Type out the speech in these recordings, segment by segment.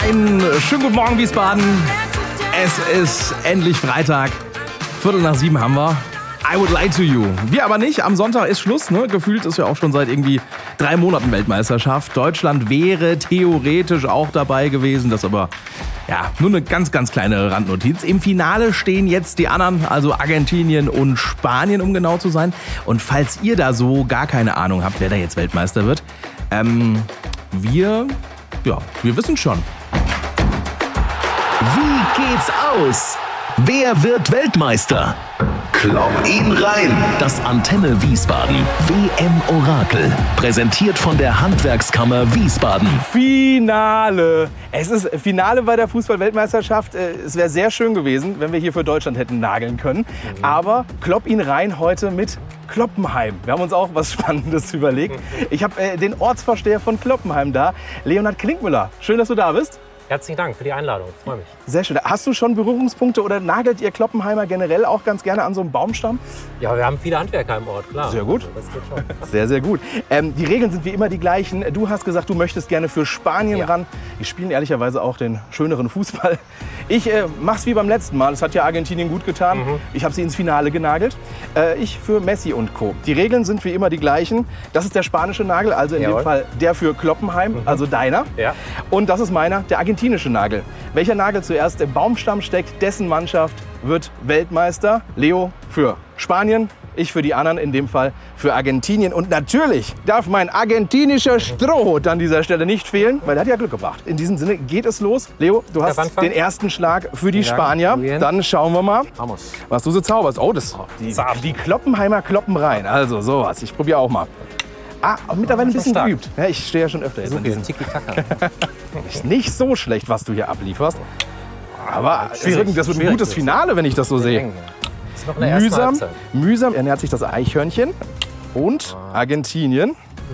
Einen schönen guten Morgen, Wiesbaden. Es ist endlich Freitag. 6:15 haben wir. I would lie to you. Wir aber nicht. Am Sonntag ist Schluss. Ne? Gefühlt ist ja auch schon seit irgendwie 3 Monaten Weltmeisterschaft. Deutschland wäre theoretisch auch dabei gewesen. Das aber ja nur eine ganz, ganz kleine Randnotiz. Im Finale stehen jetzt die anderen, also Argentinien und Spanien, um genau zu sein. Und falls ihr da so gar keine Ahnung habt, wer da jetzt Weltmeister wird, wir wissen schon. Wie geht's aus? Wer wird Weltmeister? Klopp ihn rein! Das Antenne Wiesbaden WM-Orakel. Präsentiert von der Handwerkskammer Wiesbaden. Finale! Es ist Finale bei der Fußball-Weltmeisterschaft. Es wäre sehr schön gewesen, wenn wir hier für Deutschland hätten nageln können. Aber Klopp ihn rein heute mit Kloppenheim. Wir haben uns auch was Spannendes überlegt. Ich habe den Ortsvorsteher von Kloppenheim da, Leonhard Klinkmüller. Schön, dass du da bist. Herzlichen Dank für die Einladung. Ich freue mich. Sehr schön. Hast du schon Berührungspunkte oder nagelt ihr Kloppenheimer generell auch ganz gerne an so einem Baumstamm? Ja, wir haben viele Handwerker im Ort, klar. Sehr gut. Also, das geht schon. Sehr, sehr gut. Die Regeln sind wie immer die gleichen. Du hast gesagt, du möchtest gerne für Spanien ran. Die spielen ehrlicherweise auch den schöneren Fußball. Ich mach's wie beim letzten Mal. Das hat ja Argentinien gut getan. Ich habe sie ins Finale genagelt. Ich für Messi und Co. Die Regeln sind wie immer die gleichen. Das ist der spanische Nagel, also in dem Fall der für Kloppenheim, also deiner. Ja. Und das ist meiner, der argentinische Nagel. Welcher Nagel zuerst im Baumstamm steckt, dessen Mannschaft wird Weltmeister. Leo für Spanien, ich für die anderen, in dem Fall für Argentinien. Und natürlich darf mein argentinischer Strohhut an dieser Stelle nicht fehlen, weil der hat ja Glück gebracht. In diesem Sinne geht es los. Leo, du hast den ersten Schlag für die Spanier. Dann schauen wir mal, was du so zauberst. Oh, die Kloppenheimer kloppen rein. Also sowas. Ich probiere auch mal. Mittlerweile ein bisschen geübt. Ja, ich stehe ja schon öfter jetzt in diesem Tiki-Taka. Ist nicht so schlecht, was du hier ablieferst. Aber das wird ein gutes Finale, wenn ich das so sehe. Das ist noch eine erste Halbzeit. Mühsam ernährt sich das Eichhörnchen. Und Argentinien.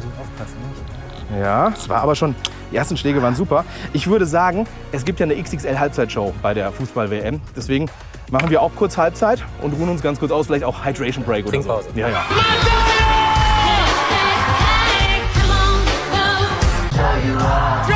Ja, es war aber schon, die ersten Schläge waren super. Ich würde sagen, es gibt ja eine XXL-Halbzeitshow bei der Fußball-WM. Deswegen machen wir auch kurz Halbzeit und ruhen uns ganz kurz aus. Vielleicht auch Hydration Break oder so. Trinkpause. Ja, ja. Drop